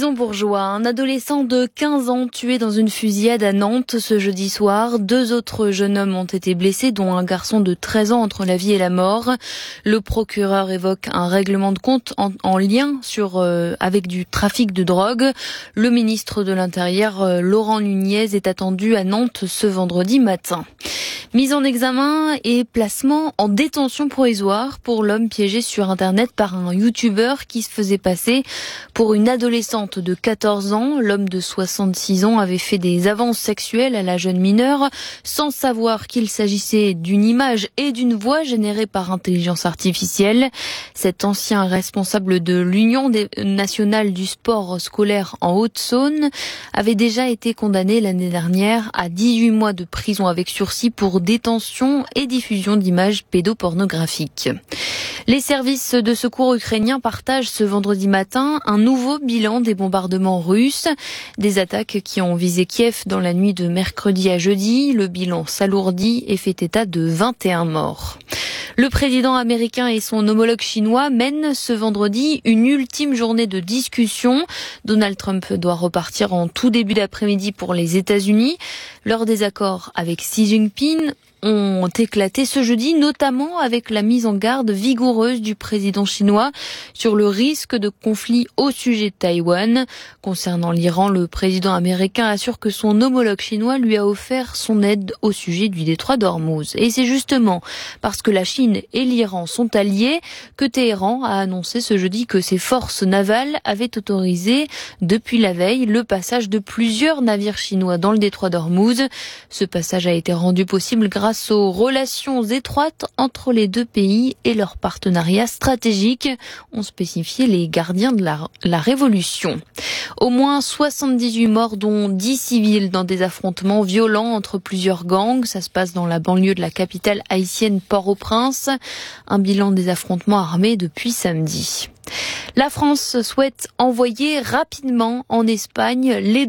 Bourgeois, un adolescent de 15 ans tué dans une fusillade à Nantes ce jeudi soir. 2 autres jeunes hommes ont été blessés, dont un garçon de 13 ans entre la vie et la mort. Le procureur évoque un règlement de compte en lien avec du trafic de drogue. Le ministre de l'Intérieur, Laurent Nunez, est attendu à Nantes ce vendredi matin. Mise en examen et placement en détention provisoire pour l'homme piégé sur Internet par un youtubeur qui se faisait passer pour une adolescente de 14 ans. L'homme de 66 ans avait fait des avances sexuelles à la jeune mineure sans savoir qu'il s'agissait d'une image et d'une voix générées par intelligence artificielle. Cet ancien responsable de l'Union nationale du sport scolaire en Haute-Saône avait déjà été condamné l'année dernière à 18 mois de prison avec sursis pour détention et diffusion d'images pédopornographiques. Les services de secours ukrainiens partagent ce vendredi matin un nouveau bilan des bombardements russes. Des attaques qui ont visé Kiev dans la nuit de mercredi à jeudi. Le bilan s'alourdit et fait état de 21 morts. Le président américain et son homologue chinois mènent ce vendredi une ultime journée de discussion. Donald Trump doit repartir en tout début d'après-midi pour les États-Unis. Leurs désaccords avec Xi Jinping ont éclaté ce jeudi, notamment avec la mise en garde vigoureuse du président chinois sur le risque de conflit au sujet de Taïwan. Concernant l'Iran, le président américain assure que son homologue chinois lui a offert son aide au sujet du détroit d'Ormuz. Et c'est justement parce que la Chine et l'Iran sont alliés que Téhéran a annoncé ce jeudi que ses forces navales avaient autorisé depuis la veille le passage de plusieurs navires chinois dans le détroit d'Ormuz. Ce passage a été rendu possible grâce aux relations étroites entre les deux pays et leur partenariat stratégique, ont spécifié les gardiens de la révolution. Au moins 78 morts, dont 10 civils, dans des affrontements violents entre plusieurs gangs. Ça se passe dans la banlieue de la capitale haïtienne Port-au-Prince. Un bilan des affrontements armés depuis samedi. La France souhaite envoyer rapidement en Espagne les